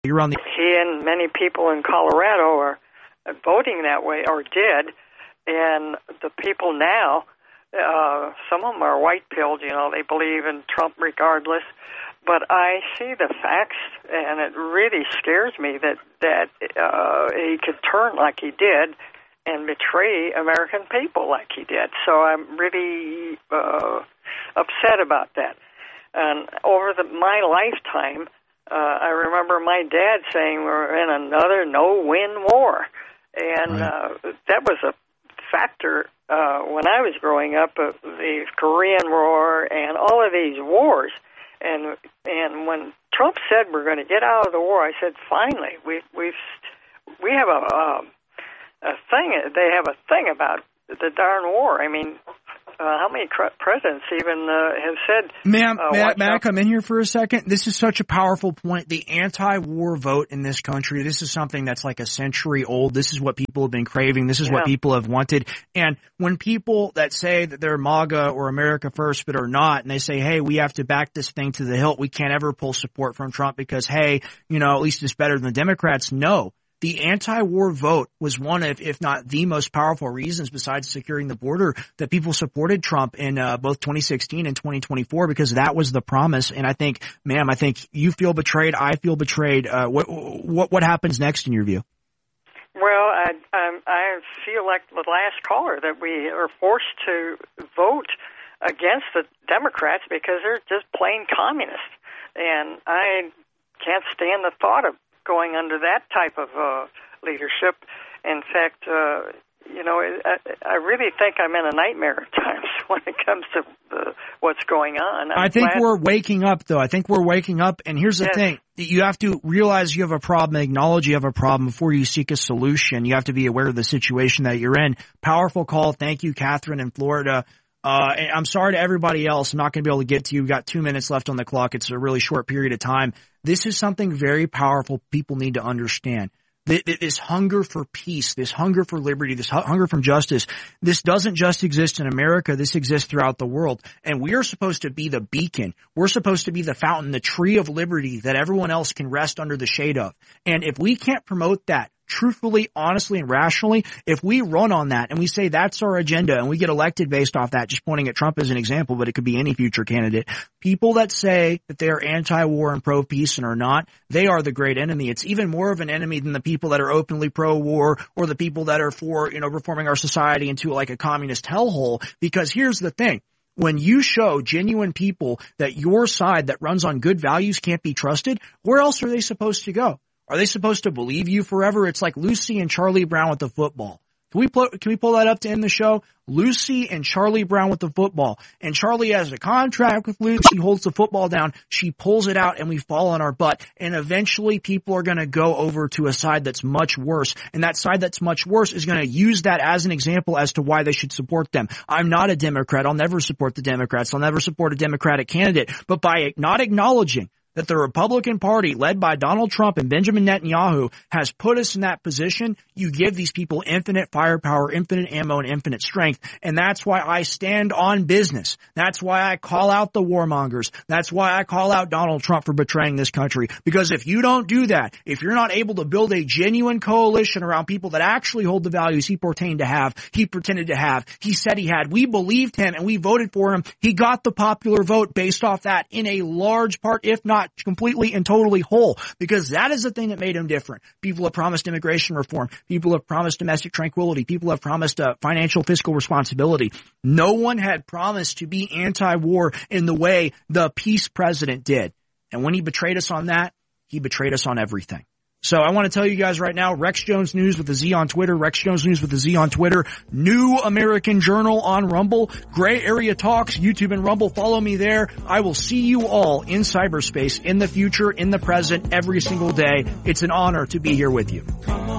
You're on the... He and many people in Colorado are voting that way, or did, and the people now, some of them are white-pilled, they believe in Trump regardless, but I see the facts, and it really scares me that he could turn like he did and betray American people like he did. So I'm really upset about that. And over my lifetime, I remember my dad saying we're in another no-win war. And that was a factor when I was growing up, the Korean War and all of these wars. And when Trump said we're going to get out of the war, I said, finally, we have a thing. They have a thing about the darn war. I mean, how many presidents even have said... Ma'am, may I come in here for a second? This is such a powerful point. The anti-war vote in this country, this is something that's like a century old. This is what people have been craving. This is what people have wanted. And when people that say that they're MAGA or America First but are not, and they say, hey, we have to back this thing to the hilt, we can't ever pull support from Trump because, hey, at least it's better than the Democrats. No. The anti-war vote was one of, if not the most powerful reasons besides securing the border that people supported Trump in both 2016 and 2024 because that was the promise. And I think, ma'am, you feel betrayed. I feel betrayed. What happens next in your view? Well, I feel like the last caller that we are forced to vote against the Democrats because they're just plain communists. And I can't stand the thought of going under that type of leadership. In fact, I really think I'm in a nightmare at times when it comes to what's going on. I think we're waking up, though. I think we're waking up. And here's the thing. You have to realize you have a problem, acknowledge you have a problem before you seek a solution. You have to be aware of the situation that you're in. Powerful call. Thank you, Catherine in Florida. And I'm sorry to everybody else. I'm not going to be able to get to you. We've got 2 minutes left on the clock. It's a really short period of time. This is something very powerful people need to understand. This hunger for peace, this hunger for liberty, this hunger for justice, this doesn't just exist in America. This exists throughout the world. And we are supposed to be the beacon. We're supposed to be the fountain, the tree of liberty that everyone else can rest under the shade of. And if we can't promote that, truthfully, honestly, and rationally, if we run on that and we say that's our agenda and we get elected based off that, just pointing at Trump as an example, but it could be any future candidate, people that say that they are anti-war and pro-peace and are not, they are the great enemy. It's even more of an enemy than the people that are openly pro-war or the people that are for, reforming our society into like a communist hellhole. Because here's the thing. When you show genuine people that your side that runs on good values can't be trusted, where else are they supposed to go? Are they supposed to believe you forever? It's like Lucy and Charlie Brown with the football. Can we pull that up to end the show? Lucy and Charlie Brown with the football. And Charlie has a contract with Lucy. She holds the football down. She pulls it out and we fall on our butt. And eventually people are going to go over to a side that's much worse. And that side that's much worse is going to use that as an example as to why they should support them. I'm not a Democrat. I'll never support the Democrats. I'll never support a Democratic candidate. But by not acknowledging that the Republican Party, led by Donald Trump and Benjamin Netanyahu, has put us in that position, you give these people infinite firepower, infinite ammo, and infinite strength. And that's why I stand on business. That's why I call out the warmongers. That's why I call out Donald Trump for betraying this country. Because if you don't do that, if you're not able to build a genuine coalition around people that actually hold the values he pretended to have, he said he had, we believed him and we voted for him. He got the popular vote based off that in a large part, if not completely and totally whole, because that is the thing that made him different. People have promised immigration reform. People have promised domestic tranquility. People have promised financial fiscal responsibility. No one had promised to be anti-war in the way the peace president did. And when he betrayed us on that, he betrayed us on everything. So I want to tell you guys right now, Rex Jones News with a Z on Twitter, Rex Jones News with a Z on Twitter, New American Journal on Rumble, Gray Area Talks, YouTube and Rumble. Follow me there. I will see you all in cyberspace in the future, in the present, every single day. It's an honor to be here with you.